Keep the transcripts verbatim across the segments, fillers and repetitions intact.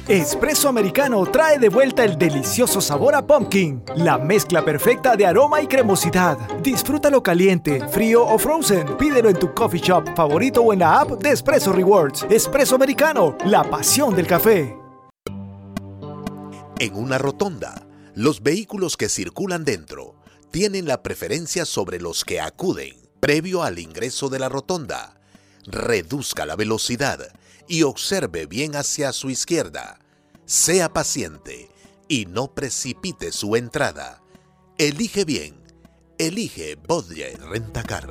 Espresso Americano trae de vuelta el delicioso sabor a pumpkin, la mezcla perfecta de aroma y cremosidad. Disfrútalo caliente, frío o frozen. Pídelo en tu coffee shop favorito o en la app de Espresso Rewards. Espresso Americano, la pasión del café. En una rotonda, los vehículos que circulan dentro tienen la preferencia sobre los que acuden previo al ingreso de la rotonda. Reduzca la velocidad y observe bien hacia su izquierda. Sea paciente y no precipite su entrada. Elige bien. Elige Bodje Rentacar.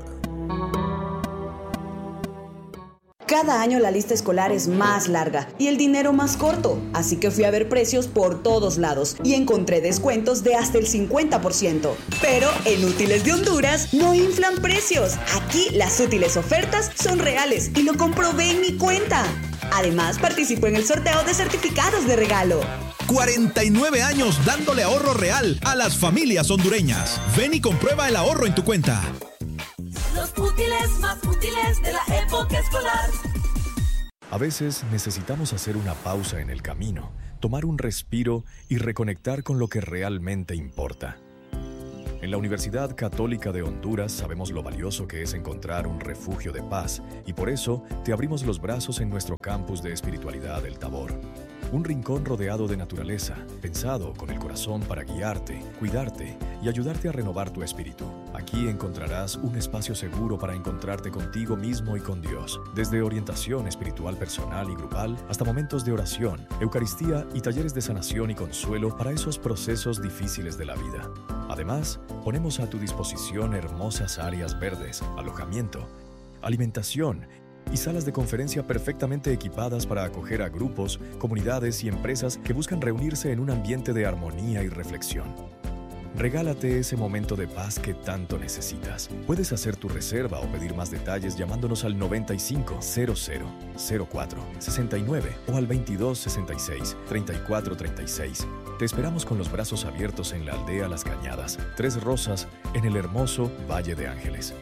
Cada año la lista escolar es más larga y el dinero más corto, así que fui a ver precios por todos lados y encontré descuentos de hasta el cincuenta por ciento. Pero en Útiles de Honduras no inflan precios. Aquí las útiles ofertas son reales y lo comprobé en mi cuenta. Además, participó en el sorteo de certificados de regalo. cuarenta y nueve años dándole ahorro real a las familias hondureñas. Ven y comprueba el ahorro en tu cuenta. Los útiles más útiles de la época escolar. A veces necesitamos hacer una pausa en el camino, tomar un respiro y reconectar con lo que realmente importa. En la Universidad Católica de Honduras sabemos lo valioso que es encontrar un refugio de paz y por eso te abrimos los brazos en nuestro campus de espiritualidad El Tabor. Un rincón rodeado de naturaleza, pensado con el corazón para guiarte, cuidarte y ayudarte a renovar tu espíritu. Aquí encontrarás un espacio seguro para encontrarte contigo mismo y con Dios. Desde orientación espiritual personal y grupal hasta momentos de oración, eucaristía y talleres de sanación y consuelo para esos procesos difíciles de la vida. Además, ponemos a tu disposición hermosas áreas verdes, alojamiento, alimentación y salas de conferencia perfectamente equipadas para acoger a grupos, comunidades y empresas que buscan reunirse en un ambiente de armonía y reflexión. Regálate ese momento de paz que tanto necesitas. Puedes hacer tu reserva o pedir más detalles llamándonos al noventa y cinco, cero cero, cero cuatro, sesenta y nueve o al veintidós, sesenta y seis, treinta y cuatro, treinta y seis. Te esperamos con los brazos abiertos en la aldea Las Cañadas, Tres Rosas, en el hermoso Valle de Ángeles.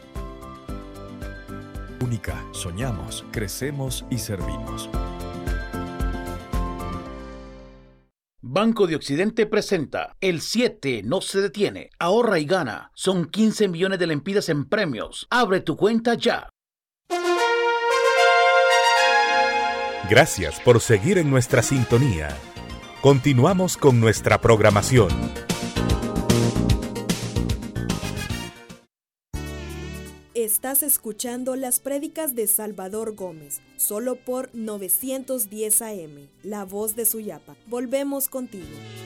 Única, soñamos, crecemos y servimos. Banco de Occidente presenta El siete no se detiene. Ahorra y gana. Son quince millones de lempiras en premios. Abre tu cuenta ya. Gracias por seguir en nuestra sintonía. Continuamos con nuestra programación. Estás escuchando las prédicas de Salvador Gómez, solo por novecientos diez A M, la voz de Suyapa. Volvemos contigo.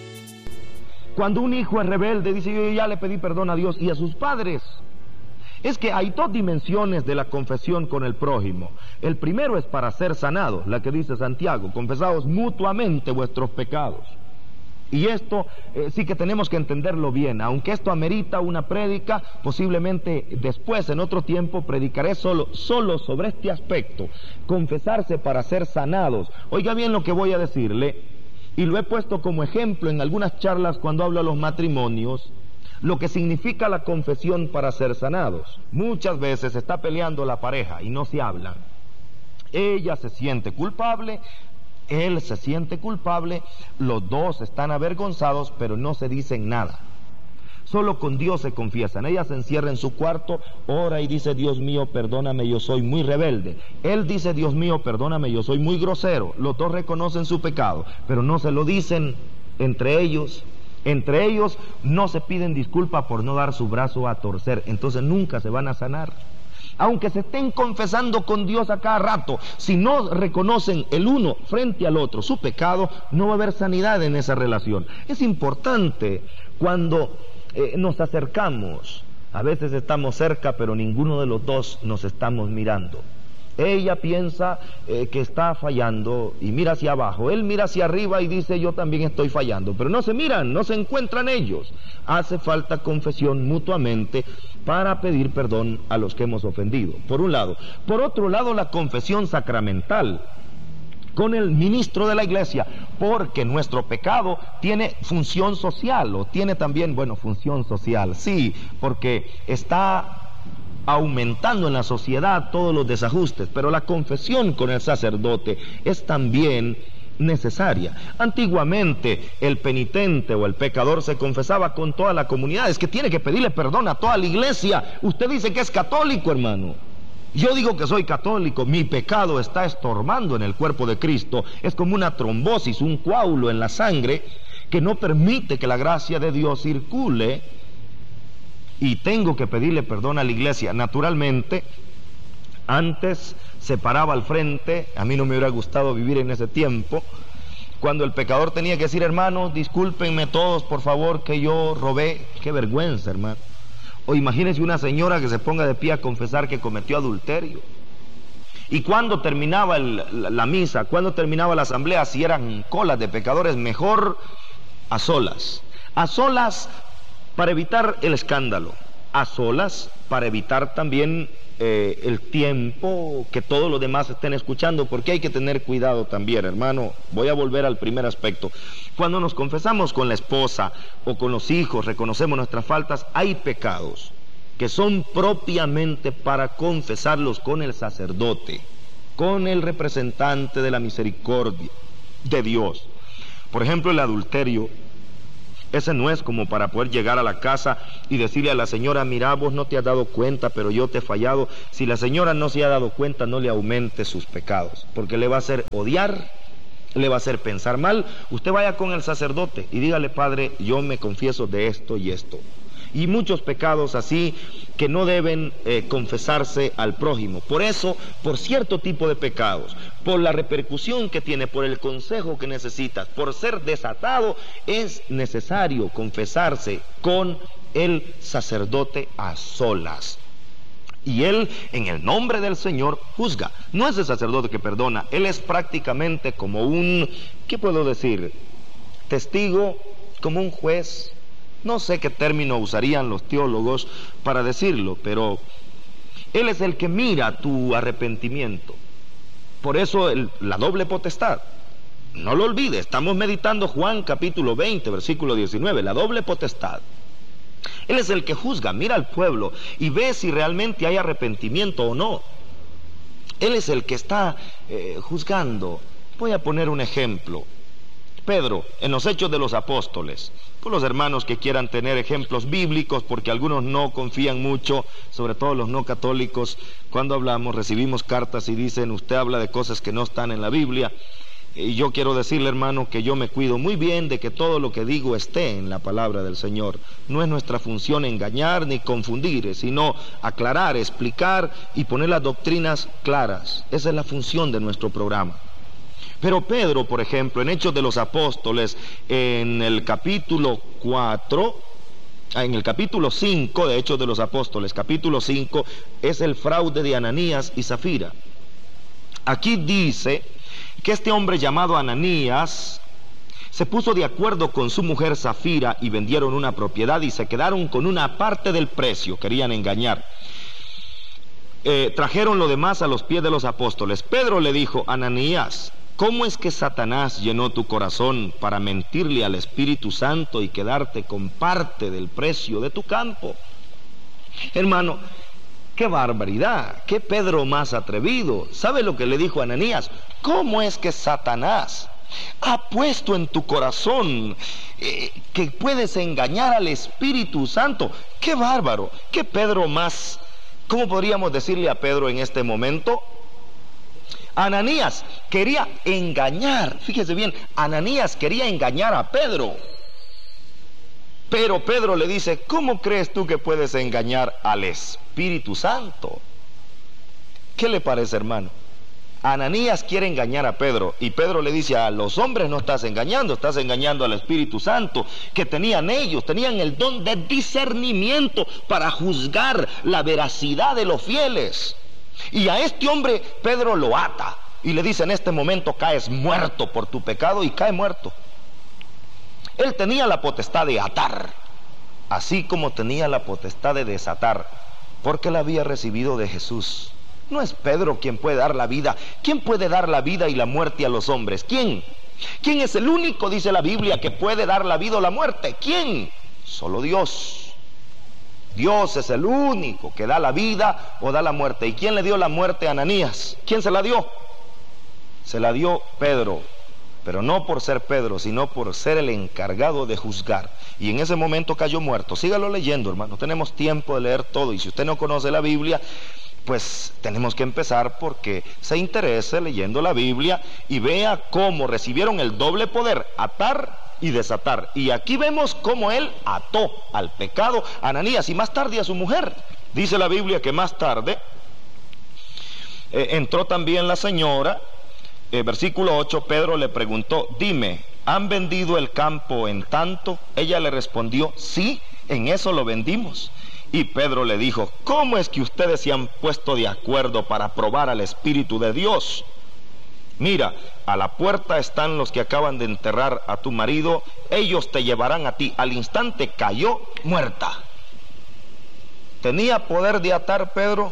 Cuando un hijo es rebelde, dice: yo ya le pedí perdón a Dios y a sus padres. Es que hay dos dimensiones de la confesión con el prójimo. El primero es para ser sanados, la que dice Santiago: confesaos mutuamente vuestros pecados. Y esto eh, sí que tenemos que entenderlo bien. Aunque esto amerita una prédica, posiblemente después, en otro tiempo, predicaré solo, solo sobre este aspecto. Confesarse para ser sanados. Oiga bien lo que voy a decirle, y lo he puesto como ejemplo en algunas charlas cuando hablo a los matrimonios, lo que significa la confesión para ser sanados. Muchas veces se está peleando la pareja y no se hablan. Ella se siente culpable, él se siente culpable, los dos están avergonzados, pero no se dicen nada. Solo con Dios se confiesan. Ella se encierra en su cuarto, ora y dice: Dios mío, perdóname, yo soy muy rebelde. Él dice: Dios mío, perdóname, yo soy muy grosero. Los dos reconocen su pecado, pero no se lo dicen entre ellos. Entre ellos no se piden disculpas por no dar su brazo a torcer. Entonces nunca se van a sanar. Aunque se estén confesando con Dios a cada rato, si no reconocen el uno frente al otro su pecado, no va a haber sanidad en esa relación. Es importante cuando eh, nos acercamos. A veces estamos cerca, pero ninguno de los dos nos estamos mirando. Ella piensa eh, que está fallando y mira hacia abajo. Él mira hacia arriba y dice: yo también estoy fallando. Pero no se miran, no se encuentran ellos. Hace falta confesión mutuamente para pedir perdón a los que hemos ofendido, por un lado. Por otro lado, la confesión sacramental con el ministro de la iglesia, porque nuestro pecado tiene función social, o tiene también, bueno, función social, sí, porque está aumentando en la sociedad todos los desajustes, pero la confesión con el sacerdote es también necesaria. Antiguamente el penitente o el pecador se confesaba con toda la comunidad. Es que tiene que pedirle perdón a toda la iglesia. Usted dice que es católico, hermano. Yo digo que soy católico. Mi pecado está estorbando en el cuerpo de Cristo. Es como una trombosis, un coágulo en la sangre que no permite que la gracia de Dios circule, y tengo que pedirle perdón a la iglesia. Naturalmente, antes se paraba al frente. A mí no me hubiera gustado vivir en ese tiempo, cuando el pecador tenía que decir: hermanos, discúlpenme todos, por favor, que yo robé. Qué vergüenza, hermano. O imagínense una señora que se ponga de pie a confesar que cometió adulterio. Y cuando terminaba el, la, la misa, cuando terminaba la asamblea, si eran colas de pecadores, mejor a solas. A solas para evitar el escándalo. A solas para evitar también eh, el tiempo que todos los demás estén escuchando, porque hay que tener cuidado también, hermano. Voy a volver al primer aspecto. Cuando nos confesamos con la esposa o con los hijos, reconocemos nuestras faltas, hay pecados que son propiamente para confesarlos con el sacerdote, con el representante de la misericordia de Dios. Por ejemplo, el adulterio. Ese no es como para poder llegar a la casa y decirle a la señora: mira, vos no te has dado cuenta, pero yo te he fallado. Si la señora no se ha dado cuenta, no le aumente sus pecados, porque le va a hacer odiar, le va a hacer pensar mal. Usted vaya con el sacerdote y dígale: padre, yo me confieso de esto y esto. Y muchos pecados así que no deben eh, confesarse al prójimo. Por eso, por cierto tipo de pecados, por la repercusión que tiene, por el consejo que necesitas, por ser desatado, es necesario confesarse con el sacerdote a solas. Y él, en el nombre del Señor, juzga. No es el sacerdote que perdona, él es prácticamente como un, ¿qué puedo decir? Testigo, como un juez. No sé qué término usarían los teólogos para decirlo, pero él es el que mira tu arrepentimiento. Por eso el, la doble potestad. No lo olvide, estamos meditando Juan capítulo veinte, versículo diecinueve, la doble potestad. Él es el que juzga, mira al pueblo y ve si realmente hay arrepentimiento o no. Él es el que está eh, juzgando. Voy a poner un ejemplo. Pedro, en los Hechos de los Apóstoles, por los hermanos que quieran tener ejemplos bíblicos, porque algunos no confían mucho, sobre todo los no católicos, cuando hablamos, recibimos cartas y dicen: usted habla de cosas que no están en la Biblia. Y yo quiero decirle, hermano, que yo me cuido muy bien de que todo lo que digo esté en la palabra del Señor. No es nuestra función engañar ni confundir, sino aclarar, explicar y poner las doctrinas claras. Esa es la función de nuestro programa. Pero Pedro, por ejemplo, en Hechos de los Apóstoles, en el capítulo cuatro, en el capítulo cinco de Hechos de los Apóstoles, capítulo cinco, es el fraude de Ananías y Zafira. Aquí dice que este hombre llamado Ananías se puso de acuerdo con su mujer Zafira y vendieron una propiedad y se quedaron con una parte del precio, querían engañar. Eh, trajeron lo demás a los pies de los apóstoles. Pedro le dijo: Ananías, ¿cómo es que Satanás llenó tu corazón para mentirle al Espíritu Santo y quedarte con parte del precio de tu campo? Hermano, qué barbaridad, qué Pedro más atrevido. ¿Sabe lo que le dijo a Ananías? ¿Cómo es que Satanás ha puesto en tu corazón eh, que puedes engañar al Espíritu Santo? Qué bárbaro, qué Pedro más. ¿Cómo podríamos decirle a Pedro en este momento? Ananías quería engañar, fíjese bien, Ananías quería engañar a Pedro. Pero Pedro le dice: ¿cómo crees tú que puedes engañar al Espíritu Santo? ¿Qué le parece, hermano? Ananías quiere engañar a Pedro y Pedro le dice: a los hombres no estás engañando, estás engañando al Espíritu Santo, que tenían ellos, tenían el don de discernimiento para juzgar la veracidad de los fieles. Y a este hombre Pedro lo ata y le dice: en este momento caes muerto por tu pecado, y cae muerto. Él tenía la potestad de atar, así como tenía la potestad de desatar, porque la había recibido de Jesús. No es Pedro quien puede dar la vida. ¿Quién puede dar la vida y la muerte a los hombres? ¿Quién? ¿Quién es el único, dice la Biblia, que puede dar la vida o la muerte? ¿Quién? Solo Dios. Dios es el único que da la vida o da la muerte. ¿Y quién le dio la muerte a Ananías? ¿Quién se la dio? Se la dio Pedro. pero no por ser Pedro, sino por ser el encargado de juzgar. Y en ese momento cayó muerto. Sígalo leyendo, hermano, tenemos tiempo de leer todo, y si usted no conoce la Biblia, pues tenemos que empezar porque se interese leyendo la Biblia y vea cómo recibieron el doble poder, atar y desatar. Y aquí vemos cómo él ató al pecado a Ananías y más tarde a su mujer. Dice la Biblia que más tarde eh, entró también la señora. eh, Versículo ocho, Pedro le preguntó: dime, ¿han vendido el campo en tanto? Ella le respondió: sí, en eso lo vendimos. Y Pedro le dijo: ¿cómo es que ustedes se han puesto de acuerdo para probar al Espíritu de Dios? Mira, a la puerta están los que acaban de enterrar a tu marido, ellos te llevarán a ti. Al instante cayó muerta. ¿Tenía poder de atar Pedro?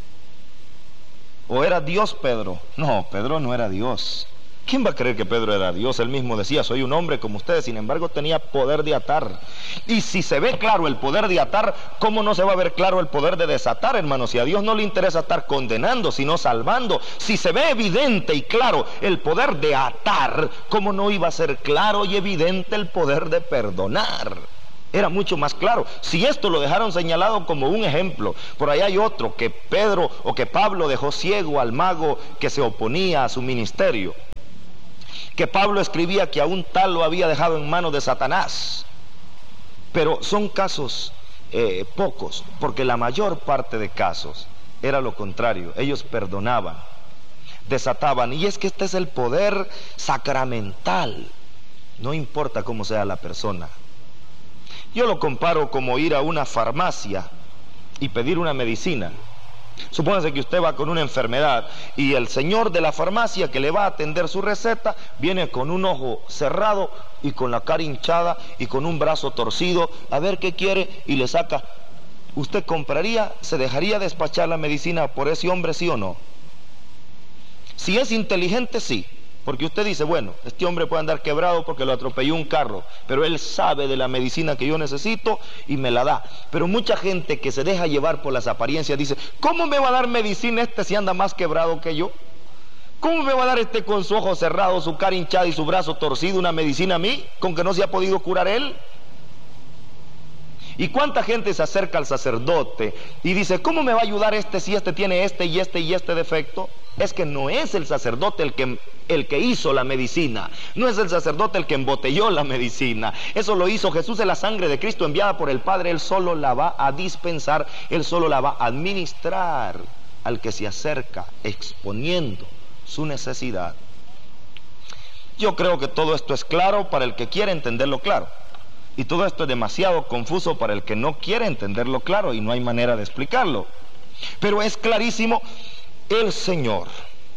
¿O era Dios Pedro? No, Pedro no era Dios. ¿Quién va a creer que Pedro era Dios? Él mismo decía: soy un hombre como ustedes. Sin embargo, tenía poder de atar. Y si se ve claro el poder de atar, ¿cómo no se va a ver claro el poder de desatar, hermanos? Si a Dios no le interesa estar condenando, sino salvando. Si se ve evidente y claro el poder de atar, ¿cómo no iba a ser claro y evidente el poder de perdonar? Era mucho más claro. Si esto lo dejaron señalado como un ejemplo, por ahí hay otro, que Pedro o que Pablo dejó ciego al mago que se oponía a su ministerio. Que Pablo escribía que a un tal lo había dejado en manos de Satanás. Pero son casos eh, pocos, porque la mayor parte de casos era lo contrario. Ellos perdonaban, desataban. Y es que este es el poder sacramental. No importa cómo sea la persona. Yo lo comparo como ir a una farmacia y pedir una medicina. Supóngase que usted va con una enfermedad y el señor de la farmacia que le va a atender su receta viene con un ojo cerrado y con la cara hinchada y con un brazo torcido, a ver qué quiere, y le saca. ¿Usted compraría, se dejaría despachar la medicina por ese hombre, sí o no? Si es inteligente, sí. Porque usted dice: bueno, este hombre puede andar quebrado porque lo atropelló un carro, pero él sabe de la medicina que yo necesito y me la da. Pero mucha gente que se deja llevar por las apariencias dice: ¿cómo me va a dar medicina este si anda más quebrado que yo? ¿Cómo me va a dar este con su ojo cerrado, su cara hinchada y su brazo torcido una medicina a mí, con que no se ha podido curar él? ¿Y cuánta gente se acerca al sacerdote y dice: ¿cómo me va a ayudar este si este tiene este y este y este defecto? Es que no es el sacerdote el que, el que hizo la medicina. No es el sacerdote el que embotelló la medicina. Eso lo hizo Jesús, en la sangre de Cristo enviada por el Padre. Él solo la va a dispensar, Él solo la va a administrar al que se acerca exponiendo su necesidad. Yo creo que todo esto es claro para el que quiere entenderlo claro. Y todo esto es demasiado confuso para el que no quiere entenderlo claro, y no hay manera de explicarlo. Pero es clarísimo. El Señor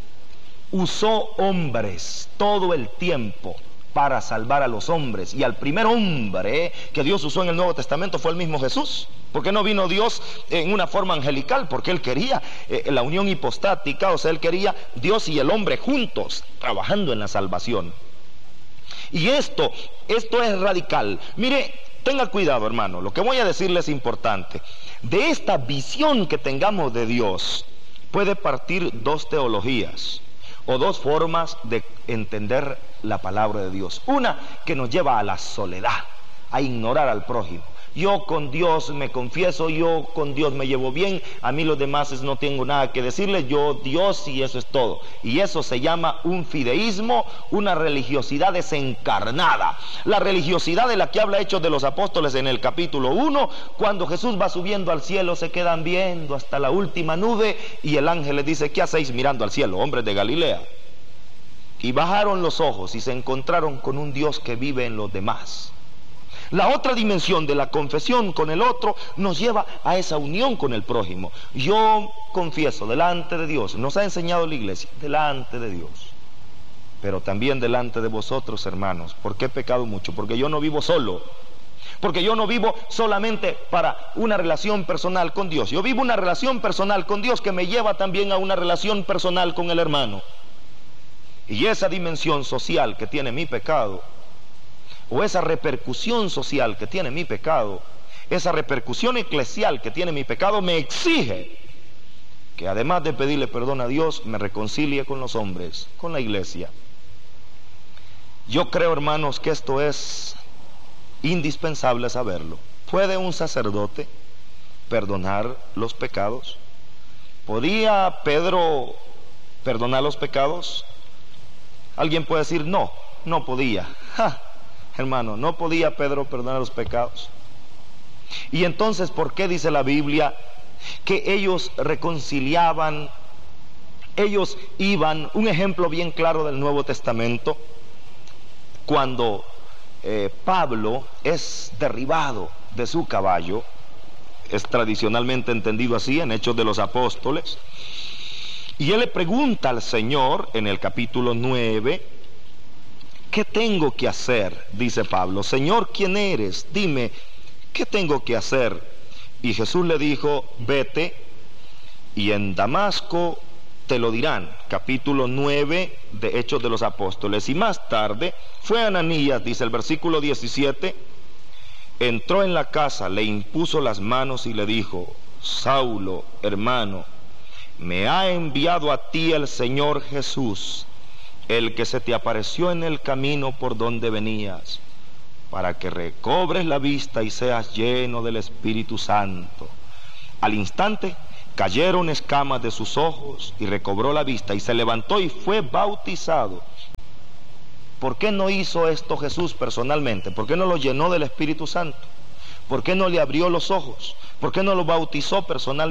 usó hombres todo el tiempo para salvar a los hombres. Y al primer hombre que Dios usó en el Nuevo Testamento fue el mismo Jesús. ¿Por qué no vino Dios en una forma angelical? Porque Él quería eh, la unión hipostática, o sea, Él quería Dios y el hombre juntos, trabajando en la salvación. Y esto, esto es radical. Mire, tenga cuidado, hermano, lo que voy a decirle es importante. De esta visión que tengamos de Dios, puede partir dos teologías o dos formas de entender la palabra de Dios. Una que nos lleva a la soledad, a ignorar al prójimo. Yo con Dios me confieso, yo con Dios me llevo bien, a mí los demás no tengo nada que decirles, yo Dios y eso es todo. Y eso se llama un fideísmo, una religiosidad desencarnada. La religiosidad de la que habla Hechos de los Apóstoles en el capítulo uno, cuando Jesús va subiendo al cielo, se quedan viendo hasta la última nube y el ángel les dice: ¿qué hacéis mirando al cielo, hombres de Galilea? Y bajaron los ojos y se encontraron con un Dios que vive en los demás. La otra dimensión de la confesión con el otro nos lleva a esa unión con el prójimo. Yo confieso delante de Dios, nos ha enseñado la iglesia, delante de Dios, pero también delante de vosotros, hermanos. ¿Por qué he pecado mucho? Porque yo no vivo solo. Porque yo no vivo solamente para una relación personal con Dios. Yo vivo una relación personal con Dios que me lleva también a una relación personal con el hermano. Y esa dimensión social que tiene mi pecado, o esa repercusión social que tiene mi pecado, esa repercusión eclesial que tiene mi pecado, me exige que además de pedirle perdón a Dios, me reconcilie con los hombres, con la iglesia. Yo creo, hermanos, que esto es indispensable saberlo. ¿Puede un sacerdote perdonar los pecados? ¿Podía Pedro perdonar los pecados? Alguien puede decir, no, no podía. ¡Ja! Hermano, no podía Pedro perdonar los pecados. Y entonces, ¿por qué dice la Biblia que ellos reconciliaban, ellos iban? Un ejemplo bien claro del Nuevo Testamento, cuando eh, Pablo es derribado de su caballo, es tradicionalmente entendido así en Hechos de los Apóstoles, y él le pregunta al Señor en el capítulo nueve, ¿qué tengo que hacer? Dice Pablo, Señor, ¿quién eres? Dime, ¿qué tengo que hacer? Y Jesús le dijo, vete, y en Damasco te lo dirán. Capítulo nueve de Hechos de los Apóstoles. Y más tarde fue Ananías, dice el versículo diecisiete, entró en la casa, le impuso las manos y le dijo, Saulo, hermano, me ha enviado a ti el Señor Jesús, el que se te apareció en el camino por donde venías, para que recobres la vista y seas lleno del Espíritu Santo. Al instante cayeron escamas de sus ojos y recobró la vista y se levantó y fue bautizado. ¿Por qué no hizo esto Jesús personalmente? ¿Por qué no lo llenó del Espíritu Santo? ¿Por qué no le abrió los ojos? ¿Por qué no lo bautizó personalmente?